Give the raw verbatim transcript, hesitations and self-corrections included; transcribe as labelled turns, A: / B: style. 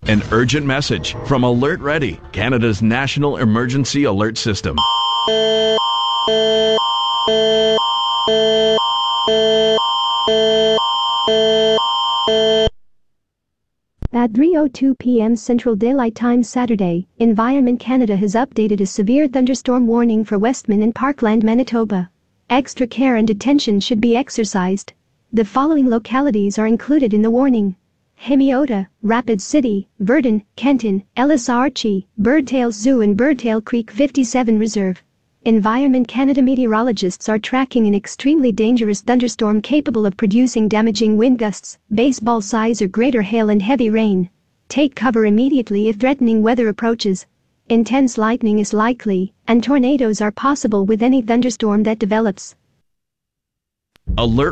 A: An urgent message from Alert Ready, Canada's national emergency alert system.
B: At three oh two p m Central Daylight Time Saturday, Environment Canada has updated a severe thunderstorm warning for Westman and Parkland, Manitoba. Extra care and attention should be exercised. The following localities are included in the warning: Hemiota, Rapid City, Virden, Kenton, Ellis Archie, Birdtail Zoo and Birdtail Creek fifty-seven Reserve. Environment Canada meteorologists are tracking an extremely dangerous thunderstorm capable of producing damaging wind gusts, baseball size or greater hail and heavy rain. Take cover immediately if threatening weather approaches. Intense lightning is likely, and tornadoes are possible with any thunderstorm that develops.
A: Alert